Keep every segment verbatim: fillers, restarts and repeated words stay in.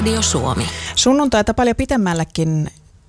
Radio Suomi. Sunnuntaita paljon pitemmällekin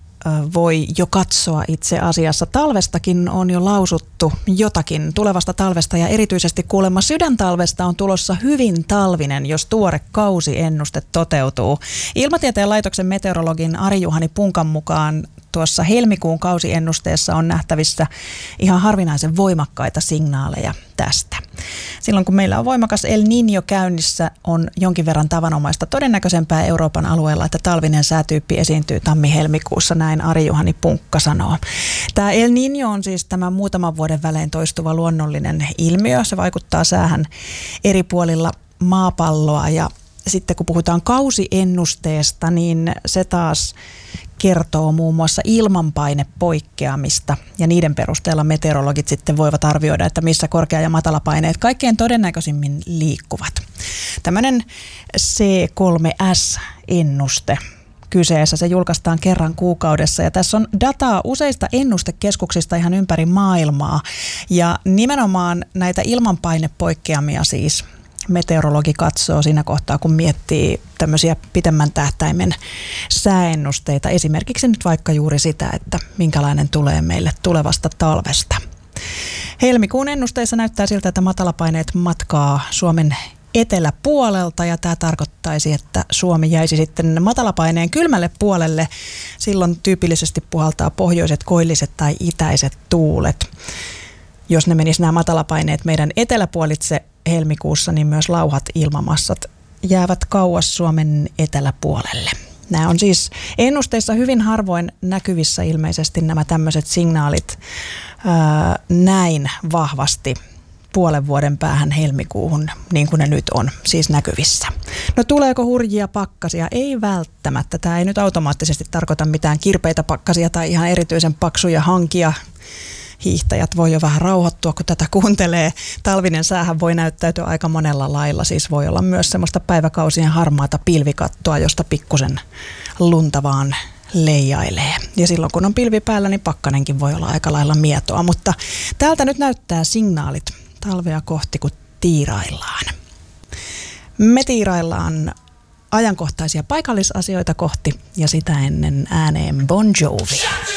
voi jo katsoa itse asiassa. Talvestakin on jo lausuttu jotakin tulevasta talvesta ja erityisesti kuulemma sydäntalvesta on tulossa hyvin talvinen, jos tuore kausiennuste toteutuu. Ilmatieteen laitoksen meteorologin Ari-Juhani Punkan mukaan tuossa helmikuun kausiennusteessa on nähtävissä ihan harvinaisen voimakkaita signaaleja tästä. Silloin kun meillä on voimakas El Niño käynnissä, on jonkin verran tavanomaista todennäköisempää Euroopan alueella, että talvinen säätyyppi esiintyy tammi-helmikuussa, näin Ari-Juhani Punkka sanoo. Tämä El Niño on siis tämä muutaman vuoden välein toistuva luonnollinen ilmiö. Se vaikuttaa säähän eri puolilla maapalloa ja sitten kun puhutaan kausiennusteesta, niin se taas kertoo muun muassa ilmanpainepoikkeamista ja niiden perusteella meteorologit sitten voivat arvioida, että missä korkea- ja matalapaineet kaikkein todennäköisimmin liikkuvat. Tämmöinen C kolme S-ennuste kyseessä, se julkaistaan kerran kuukaudessa ja tässä on dataa useista ennustekeskuksista ihan ympäri maailmaa ja nimenomaan näitä ilmanpainepoikkeamia siis meteorologi katsoo siinä kohtaa, kun miettii tämmöisiä pitemmän tähtäimen sääennusteita. Esimerkiksi nyt vaikka juuri sitä, että minkälainen tulee meille tulevasta talvesta. Helmikuun ennusteissa näyttää siltä, että matalapaineet matkaa Suomen eteläpuolelta ja tämä tarkoittaisi, että Suomi jäisi sitten matalapaineen kylmälle puolelle. Silloin tyypillisesti puhaltaa pohjoiset, koilliset tai itäiset tuulet. Jos ne menis nämä matalapaineet meidän eteläpuolitse helmikuussa, niin myös lauhat ilmamassat jäävät kauas Suomen eteläpuolelle. Nämä on siis ennusteissa hyvin harvoin näkyvissä ilmeisesti nämä tämmöiset signaalit ää, näin vahvasti puolen vuoden päähän helmikuuhun, niin kuin ne nyt on siis näkyvissä. No tuleeko hurjia pakkasia? Ei välttämättä. Tämä ei nyt automaattisesti tarkoita mitään kirpeitä pakkasia tai ihan erityisen paksuja hankia. Hiihtäjät voi jo vähän rauhoittua, kun tätä kuuntelee. Talvinen säähän voi näyttäytyä aika monella lailla. Siis voi olla myös semmoista päiväkausien harmaata pilvikattoa, josta pikkusen lunta vaan leijailee. Ja silloin kun on pilvi päällä, niin pakkanenkin voi olla aika lailla mietoa. Mutta täältä nyt näyttää signaalit talvea kohti, kun tiiraillaan. Me tiiraillaan ajankohtaisia paikallisasioita kohti ja sitä ennen ääneen Bon Jovi.